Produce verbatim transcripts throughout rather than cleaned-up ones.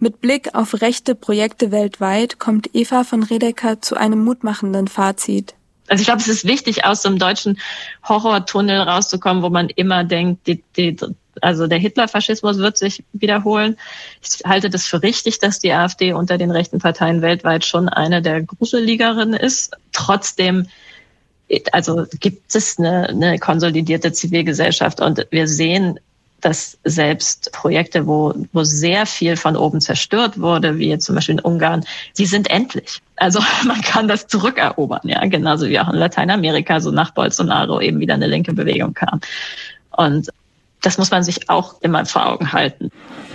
Mit Blick auf rechte Projekte weltweit kommt Eva von Redeker zu einem mutmachenden Fazit. Also ich glaube, es ist wichtig, aus so einem deutschen Horrortunnel rauszukommen, wo man immer denkt, die, die, also der Hitlerfaschismus wird sich wiederholen. Ich halte das für richtig, dass die AfD unter den rechten Parteien weltweit schon eine der gruseligeren ist. Trotzdem, also gibt es eine, eine konsolidierte Zivilgesellschaft und wir sehen, dass selbst Projekte, wo, wo sehr viel von oben zerstört wurde, wie jetzt zum Beispiel in Ungarn, die sind endlich. Also man kann das zurückerobern, ja, genauso wie auch in Lateinamerika, so nach Bolsonaro eben wieder eine linke Bewegung kam. Und das muss man sich auch immer vor Augen halten.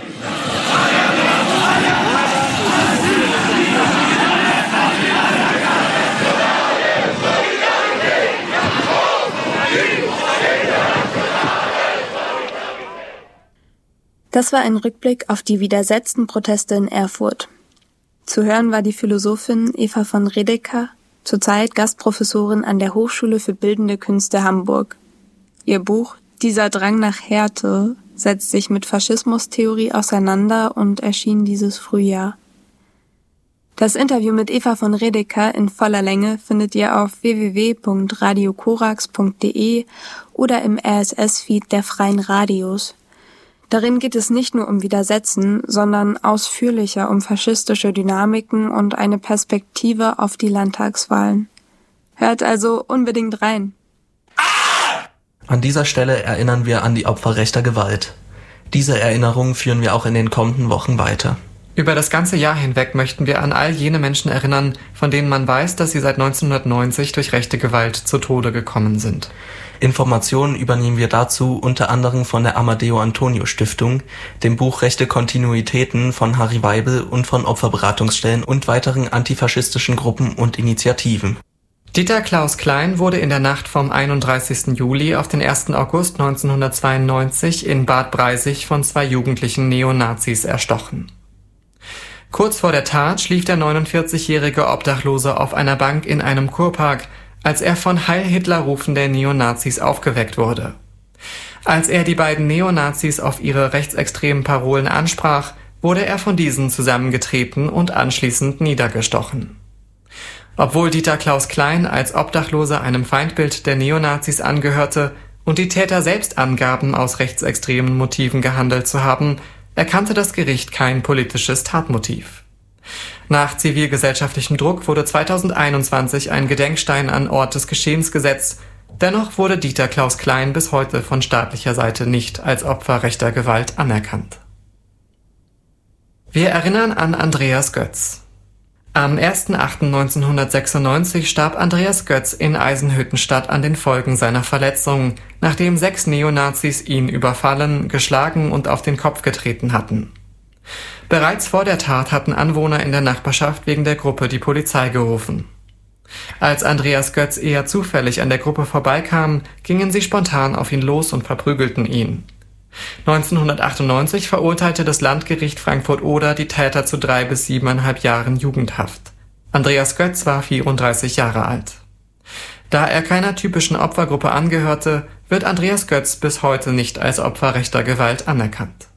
Das war ein Rückblick auf die widersetzten Proteste in Erfurt. Zu hören war die Philosophin Eva von Redeker, zurzeit Gastprofessorin an der Hochschule für Bildende Künste Hamburg. Ihr Buch »Dieser Drang nach Härte« setzt sich mit Faschismustheorie auseinander und erschien dieses Frühjahr. Das Interview mit Eva von Redeker in voller Länge findet ihr auf w w w punkt radio korax punkt d e oder im R S S-Feed der Freien Radios. Darin geht es nicht nur um Widersetzen, sondern ausführlicher um faschistische Dynamiken und eine Perspektive auf die Landtagswahlen. Hört also unbedingt rein. An dieser Stelle erinnern wir an die Opfer rechter Gewalt. Diese Erinnerungen führen wir auch in den kommenden Wochen weiter. Über das ganze Jahr hinweg möchten wir an all jene Menschen erinnern, von denen man weiß, dass sie seit neunzehnhundertneunzig durch rechte Gewalt zu Tode gekommen sind. Informationen übernehmen wir dazu unter anderem von der Amadeo Antonio Stiftung, dem Buch Rechte Kontinuitäten von Harry Weibel und von Opferberatungsstellen und weiteren antifaschistischen Gruppen und Initiativen. Dieter Klaus Klein wurde in der Nacht vom einunddreißigsten Juli auf den ersten August neunzehnhundertzweiundneunzig in Bad Breisig von zwei jugendlichen Neonazis erstochen. Kurz vor der Tat schlief der neunundvierzigjährige Obdachlose auf einer Bank in einem Kurpark, als er von Heil Hitler Rufen der Neonazis aufgeweckt wurde. Als er die beiden Neonazis auf ihre rechtsextremen Parolen ansprach, wurde er von diesen zusammengetreten und anschließend niedergestochen. Obwohl Dieter Klaus Klein als Obdachloser einem Feindbild der Neonazis angehörte und die Täter selbst angaben, aus rechtsextremen Motiven gehandelt zu haben, erkannte das Gericht kein politisches Tatmotiv. Nach zivilgesellschaftlichem Druck wurde zweitausendeinundzwanzig ein Gedenkstein an Ort des Geschehens gesetzt. Dennoch wurde Dieter Klaus Klein bis heute von staatlicher Seite nicht als Opfer rechter Gewalt anerkannt. Wir erinnern an Andreas Götz. Am ersten achten neunzehnhundertsechsundneunzig starb Andreas Götz in Eisenhüttenstadt an den Folgen seiner Verletzungen, nachdem sechs Neonazis ihn überfallen, geschlagen und auf den Kopf getreten hatten. Bereits vor der Tat hatten Anwohner in der Nachbarschaft wegen der Gruppe die Polizei gerufen. Als Andreas Götz eher zufällig an der Gruppe vorbeikam, gingen sie spontan auf ihn los und verprügelten ihn. neunzehnhundertachtundneunzig verurteilte das Landgericht Frankfurt-Oder die Täter zu drei bis siebeneinhalb Jahren Jugendhaft. Andreas Götz war vierunddreißig Jahre alt. Da er keiner typischen Opfergruppe angehörte, wird Andreas Götz bis heute nicht als Opfer rechter Gewalt anerkannt.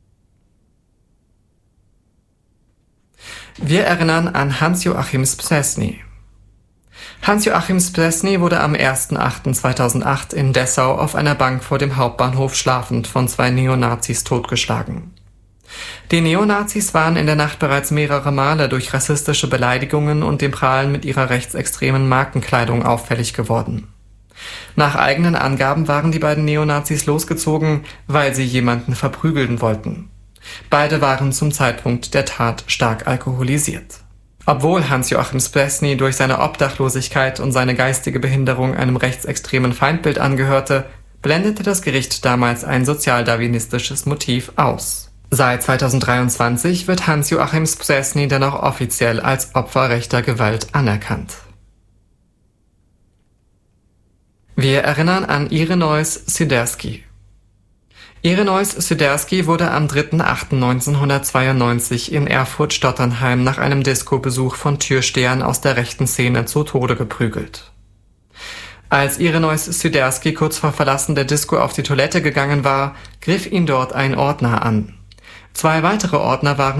Wir erinnern an Hans-Joachim Szczesny. Hans-Joachim Szczesny wurde am ersten achten zweitausendacht in Dessau auf einer Bank vor dem Hauptbahnhof schlafend von zwei Neonazis totgeschlagen. Die Neonazis waren in der Nacht bereits mehrere Male durch rassistische Beleidigungen und dem Prahlen mit ihrer rechtsextremen Markenkleidung auffällig geworden. Nach eigenen Angaben waren die beiden Neonazis losgezogen, weil sie jemanden verprügeln wollten. Beide waren zum Zeitpunkt der Tat stark alkoholisiert. Obwohl Hans-Joachim Szczesny durch seine Obdachlosigkeit und seine geistige Behinderung einem rechtsextremen Feindbild angehörte, blendete das Gericht damals ein sozialdarwinistisches Motiv aus. Seit zweitausenddreiundzwanzig wird Hans-Joachim Szczesny dennoch offiziell als Opfer rechter Gewalt anerkannt. Wir erinnern an Ireneusz Siderski. Ireneusz Siderski wurde am dritten achten neunzehnhundertzweiundneunzig in Erfurt-Stotternheim nach einem Disco-Besuch von Türstehern aus der rechten Szene zu Tode geprügelt. Als Ireneusz Siderski kurz vor Verlassen der Disco auf die Toilette gegangen war, griff ihn dort ein Ordner an. Zwei weitere Ordner waren